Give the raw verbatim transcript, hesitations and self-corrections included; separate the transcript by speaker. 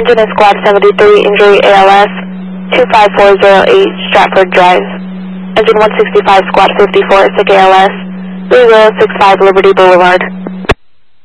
Speaker 1: Engine is Squad seventy-three, injury A L S, two five four zero eight Stratford Drive. Engine one sixty-five, Squad fifty-four, sick A L S, three zero six five Liberty Boulevard.